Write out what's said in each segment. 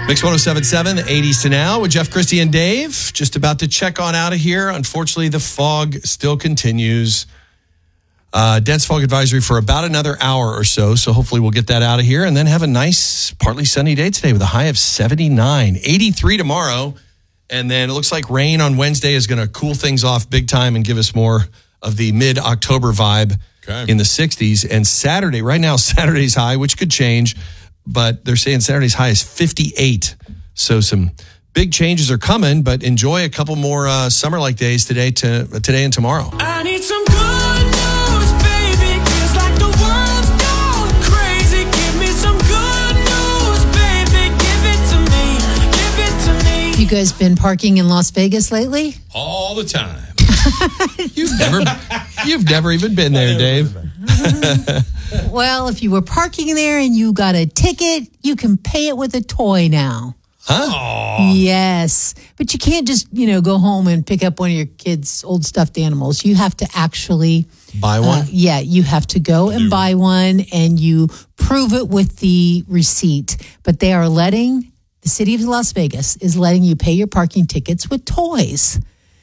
Mix 107.7, 80s to now with Jeff, Christy, and Dave. Just about to check on out of here. Unfortunately, the fog still continues. Dense fog advisory for about another hour or so. So hopefully we'll get that out of here and then have a nice, partly sunny day today with a high of 79. 83 tomorrow. And then it looks like rain on Wednesday is going to cool things off big time and give us more of the mid-October vibe in the 60s. And Saturday, right now, Saturday's high, which could change, but they're saying Saturday's high is 58. So some big changes are coming, but enjoy a couple more summer-like days today and tomorrow. I need some good news, baby. Feels like the world's gone crazy. Give me some good news, baby. Give it to me. Give it to me. You guys been parking in Las Vegas lately? All the time. You've never even been there, Dave. Well, if you were parking there and you got a ticket, you can pay it with a toy now. Huh? Aww. Yes. But you can't just, go home and pick up one of your kids' old stuffed animals. You have to actually Buy one? You have to go and buy one and you prove it with the receipt. But they are the city of Las Vegas is letting you pay your parking tickets with toys.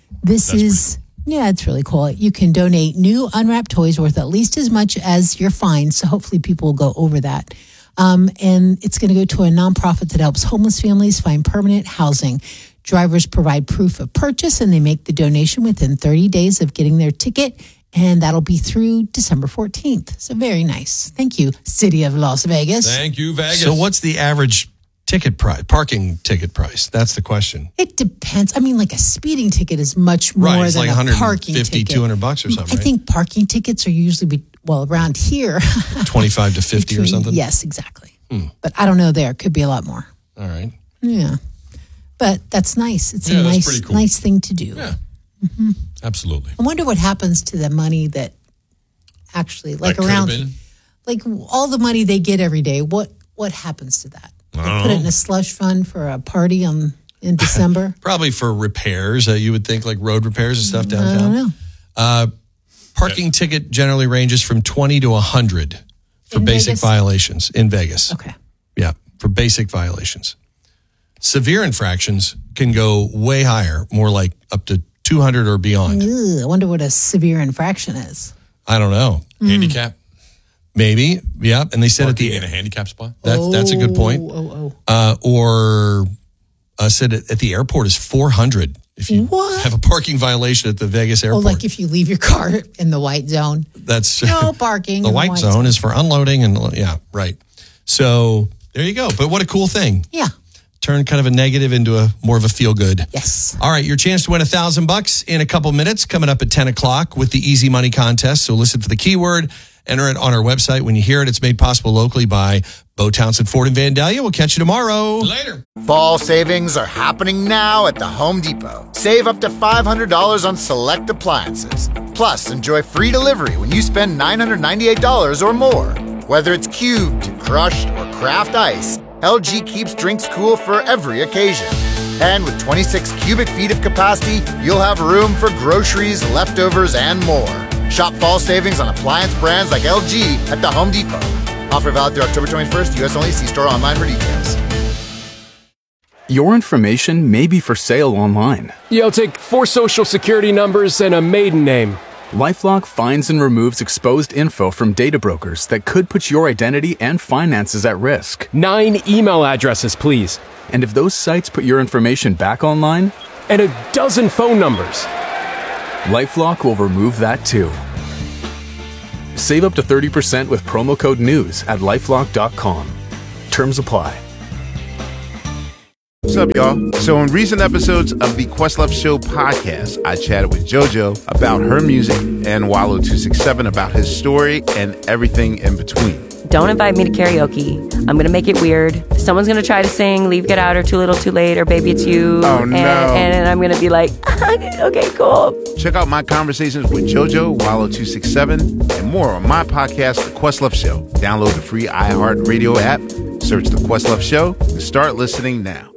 It's really cool. You can donate new unwrapped toys worth at least as much as your fine. So hopefully people will go over that. And it's going to go to a nonprofit that helps homeless families find permanent housing. Drivers provide proof of purchase and they make the donation within 30 days of getting their ticket. And that'll be through December 14th. So very nice. Thank you, City of Las Vegas. Thank you, Vegas. So what's the average parking ticket price? That's the question. It depends. I mean, like a speeding ticket is much more it's than like a parking ticket. $150, $200 or something, I think parking tickets are usually, around here. 25 to 50 or something? Yes, exactly. But I don't know there. Could be a lot more. All right. Yeah. But that's nice. It's a pretty cool. nice thing to do. Yeah. Absolutely. I wonder what happens to the money that actually, like all the money they get every day, what happens to that? They put it in a slush fund for a party in December? Probably for repairs. You would think like road repairs and stuff downtown. I don't know. Parking ticket generally ranges from 20 to 100 for basic violations in Vegas. Okay. Yeah, for basic violations. Severe infractions can go way higher, more like up to 200 or beyond. I wonder what a severe infraction is. I don't know. Handicap? Maybe, yeah. And they said Parking in a handicap spot? That's a good point. Or said at the airport is 400 if you have a parking violation at the Vegas airport. Like if you leave your car in the white zone. That's no parking. The white zone is for unloading and right. So there you go. But what a cool thing. Yeah. Turn kind of a negative into more of a feel good. Yes. All right, your chance to win $1,000 in a couple minutes coming up at 10 o'clock with the Easy Money Contest. So listen for the keyword, enter it on our website. When you hear it, it's made possible locally by Bo Townsend Ford in Vandalia. We'll catch you tomorrow. Later. Fall savings are happening now at the Home Depot. Save up to $500 on select appliances. Plus, enjoy free delivery when you spend $998 or more. Whether it's cubed, crushed, or craft ice, LG keeps drinks cool for every occasion. And with 26 cubic feet of capacity, you'll have room for groceries, leftovers, and more. Shop fall savings on appliance brands like LG at the Home Depot. Offer valid through October 21st, U.S. only. See store online for details. Your information may be for sale online. Yeah, I'll take 4 social security numbers and a maiden name. LifeLock finds and removes exposed info from data brokers that could put your identity and finances at risk. 9 email addresses, please. And if those sites put your information back online? And a dozen phone numbers. LifeLock will remove that too. Save up to 30% with promo code NEWS at LifeLock.com. Terms apply. What's up, y'all? So in recent episodes of the Questlove Show podcast, I chatted with JoJo about her music and Wallow267 about his story and everything in between. Don't invite me to karaoke. I'm going to make it weird. Someone's going to try to sing Leave, Get Out, or Too Little, Too Late, or Baby It's You. Oh, no. And I'm going to be like, okay, cool. Check out my conversations with JoJo, Wallow267, and more on my podcast, The Questlove Show. Download the free iHeartRadio app, search The Questlove Show, and start listening now.